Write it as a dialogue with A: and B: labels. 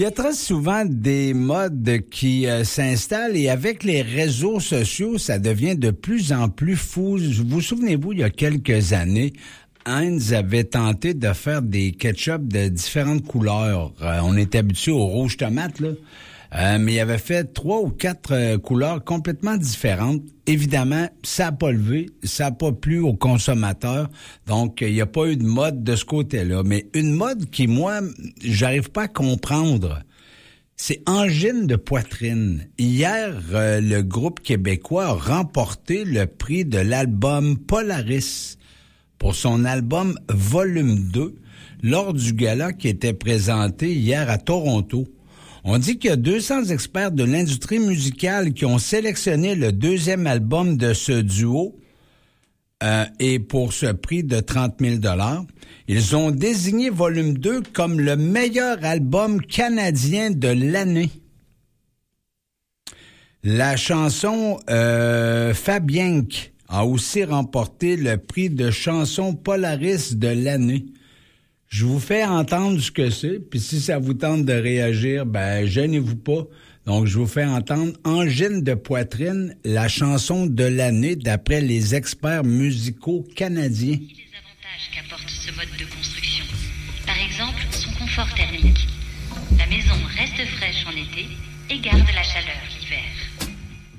A: Il y a très souvent des modes qui s'installent et avec les réseaux sociaux, ça devient de plus en plus fou. Vous souvenez-vous, il y a quelques années, Heinz avait tenté de faire des ketchup de différentes couleurs. On est habitué au rouge tomate, là. Mais il avait fait 3 ou 4 couleurs complètement différentes. Évidemment, ça n'a pas levé, ça n'a pas plu aux consommateurs. Donc, il n'y a pas eu de mode de ce côté-là. Mais une mode qui, moi, j'arrive pas à comprendre, c'est angine de poitrine. Hier, le groupe québécois a remporté le prix de l'album Polaris pour son album Volume 2 lors du gala qui était présenté hier à Toronto. On dit qu'il y a 200 experts de l'industrie musicale qui ont sélectionné le deuxième album de ce duo et pour ce prix de 30 000 $. Ils ont désigné Volume 2 comme le meilleur album canadien de l'année. La chanson Fabienque a aussi remporté le prix de chanson Polaris de l'année. Je vous fais entendre ce que c'est, puis si ça vous tente de réagir, gênez-vous pas. Donc, je vous fais entendre Angine de poitrine, la chanson de l'année d'après les experts musicaux canadiens.
B: Les avantages qu'apporte ce mode de construction. Par exemple, son confort thermique. La maison reste fraîche en été et garde la chaleur l'hiver.